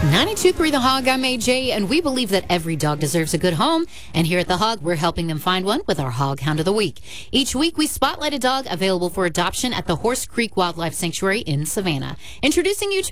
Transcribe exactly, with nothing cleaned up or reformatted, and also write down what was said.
ninety-two point three The Hog, I'm A J, and we believe that every dog deserves a good home. And here at The Hog, we're helping them find one with our Hog Hound of the Week. Each week, we spotlight a dog available for adoption at the Horse Creek Wildlife Sanctuary in Savannah. Introducing you to